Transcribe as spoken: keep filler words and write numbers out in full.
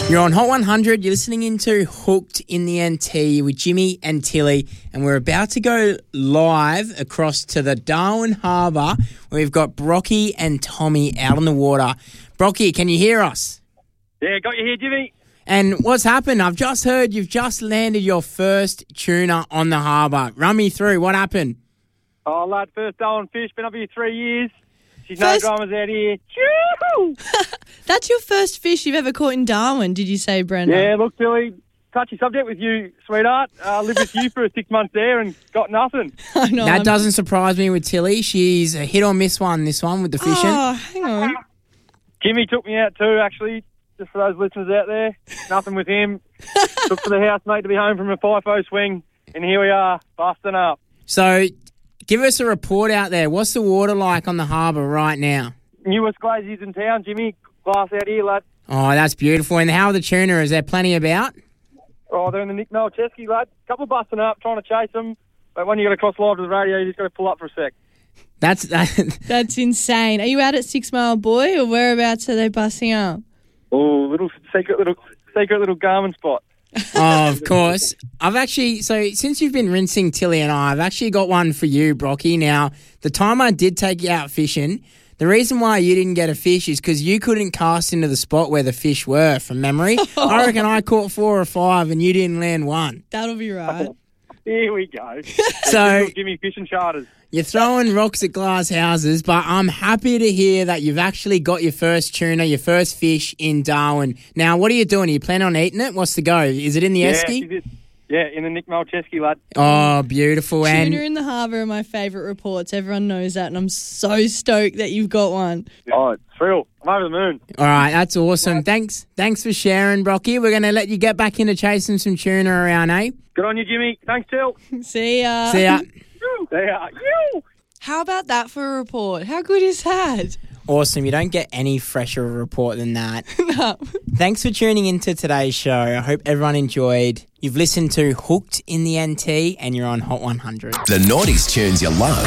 You're on Hot one hundred. You're listening into Hooked in the N T with Jimmy and Tilly, and we're about to go live across to the Darwin Harbour where we've got Brocky and Tommy out on the water. Brocky, can you hear us? Yeah, got you here, Jimmy. And what's happened? I've just heard you've just landed your first tuna on the harbour. Run me through. What happened? Oh, lad, first Darwin fish. Been up here three years. She's First- no dramas out here. Choo! That's your first fish you've ever caught in Darwin, did you say, Brenda? Yeah, look, Billy, touchy subject with you, sweetheart. Uh, lived with you for six months there and got nothing. I know. That I'm- doesn't surprise me with Tilly. She's a hit or miss one, this one, with the fishing. Oh, hang on. Jimmy took me out too, actually, just for those listeners out there. Nothing with him. Took for the housemate to be home from a FIFO swing, and here we are, busting up. So give us a report out there. What's the water like on the harbour right now? Newest glaziers in town, Jimmy. Glass out here, lad. Oh, that's beautiful. And how are the tuna? Is there plenty about? Oh, they're in the Nick Malcheski, lad. Couple busting up, trying to chase them. But when you got to cross live to the radio, you just got to pull up for a sec. That's that. That's insane. Are you out at Six Mile Boy or whereabouts are they busting up? Oh, little secret little secret little Garmin spot. Oh, of course. I've actually, so since you've been rinsing Tilly and I, I've actually got one for you, Brocky. Now, the time I did take you out fishing, the reason why you didn't get a fish is because you couldn't cast into the spot where the fish were, from memory. I reckon I caught four or five and you didn't land one. That'll be right. Here we go. So Jimmy fishing charters. you're throwing rocks at glass houses, but I'm happy to hear that you've actually got your first tuna, your first fish in Darwin. Now, what are you doing? Are you planning on eating it? What's the go? Is it in the Yeah, esky? is it- yeah, in the Nick Malcheski, lad. Oh, beautiful. Tuna And in the harbour are my favourite reports. Everyone knows that, and I'm so stoked that you've got one. Oh, it's thrill. I'm over the moon. all right, that's awesome. Thanks thanks for sharing, Brocky. We're going to let you get back into chasing some tuna around, eh? Good on you, Jimmy. Thanks, Till. See ya. See ya. They are you. How about that for a report? How good is that? Awesome. You don't get any fresher report than that. No. Thanks for tuning into today's show. I hope everyone enjoyed. You've listened to Hooked in the N T and you're on Hot one hundred. The noughties tunes you love.